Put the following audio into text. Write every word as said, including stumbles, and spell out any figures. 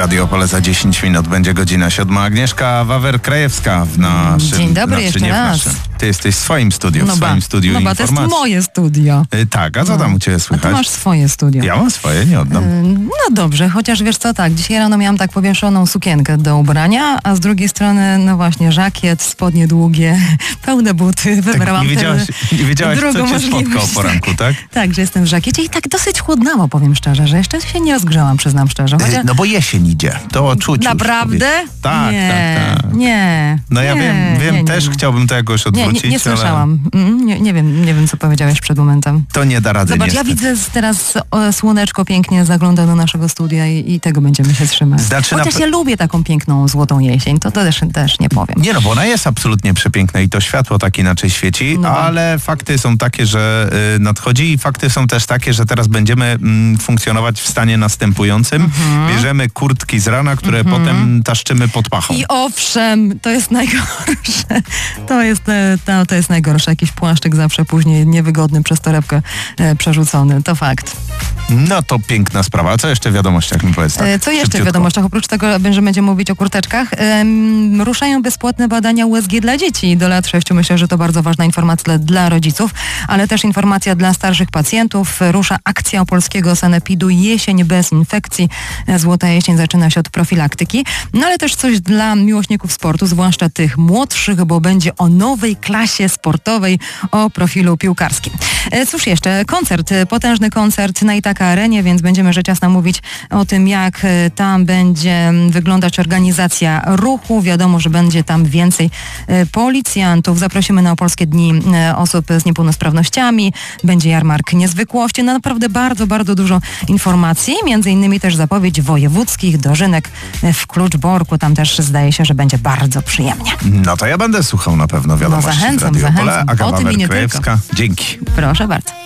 Radio Opole za dziesięć minut będzie godzina siódma. Agnieszka Wawer-Krajewska w naszym... Dzień dobry, znaczy, jeszcze nie w raz. naszym. Ty jesteś w swoim studiu, No w swoim ba, studiu no ba, informacji. to jest moje studio. Y, tak, a co No. tam u ciebie A ty słychać? masz swoje studio. Ja mam swoje, nie oddam. Y, No dobrze, chociaż wiesz co, tak, dzisiaj rano miałam tak powieszoną sukienkę do ubrania, a z drugiej strony, no właśnie, żakiet, spodnie długie, pełne buty, Tak, wybrałam nie wiedziałaś, tę nie wiedziałaś co drugą cię spotka o możliwość. poranku, tak? Tak, że jestem w żakiecie i tak dosyć chłodnało, powiem szczerze, że jeszcze się nie rozgrzałam, przyznam szczerze. Chociaż... Y, No bo jesień idzie, to czuć już, Naprawdę? powiedz. Tak, nie, tak, tak. Nie. No ja nie, wiem, wiem nie, nie, też nie. chciałbym to jakoś Nie, odwrócić, nie, nie ale słyszałam. Mm, Nie, nie wiem, nie wiem, co powiedziałeś przed momentem. to nie da rady Zobacz, niestety. ja widzę z- teraz o, słoneczko pięknie zagląda do naszego studia i, i tego będziemy się trzymać. Znaczy na Chociaż pe- ja lubię taką piękną, złotą jesień, to też, też nie powiem. Nie no, bo ona jest absolutnie przepiękna i to światło tak inaczej świeci, No. ale fakty są takie, że y, nadchodzi i fakty są też takie, że teraz będziemy mm, funkcjonować w stanie następującym. Mhm. Bierzemy kurtki z rana, które potem taszczymy pod pachą. I owszem, to jest najgorsze. To jest, e, to, to jest najgorsze. Jakiś płaszczyk zawsze później niewygodny przez torebkę e, przerzucony. To fakt. No to piękna sprawa. A co jeszcze w wiadomościach mi powiedz? Tak, E, Co jeszcze w szybciutko. wiadomościach? Oprócz tego, że będziemy mówić o kurteczkach, em, ruszają bezpłatne badania U S G dla dzieci do lat sześciu. Myślę, że to bardzo ważna informacja dla, dla rodziców, ale też informacja dla starszych pacjentów. Rusza akcja opolskiego sanepidu Jesień bez infekcji. E, Złota jesień zaczyna się od profilaktyki. No ale też coś dla miłośników sportu, zwłaszcza tych młodszych, bo będzie o nowej klasie sportowej, o profilu piłkarskim. E, Cóż jeszcze? Koncert, e, potężny koncert na Itaka Arenie, więc będziemy rzecz jasna mówić o tym, jak e, tam będzie m, wyglądać organizacja ruchu. Wiadomo, że będzie tam więcej e, policjantów. Zaprosimy na Opolskie Dni e, osób z niepełnosprawnościami. Będzie jarmark niezwykłości. No naprawdę bardzo, bardzo dużo informacji. Między innymi też zapowiedź wojewódzkich dożynek e, w Kluczborku. Tam też zdaje się, że będzie bardzo przyjemnie. No to ja będę słuchał na pewno wiadomości No zachęcam, w Radio Opole. zachęcam. Aga O tym i nie Wawer-Krajewska. Dzięki. Proszę bardzo.